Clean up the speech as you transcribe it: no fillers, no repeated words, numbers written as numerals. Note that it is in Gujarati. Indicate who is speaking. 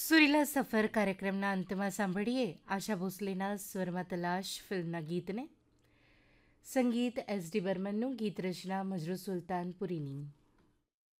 Speaker 1: સુરીલા સફર કાર્યક્રમના અંતમાં સાંભળીએ આશા ભોસલેના સ્વરમાં તલાશ ફિલ્મના ગીતને. સંગીત એસ ડી બર્મનનું, ગીત રચના મજરૂ સુલતાનપુરીની.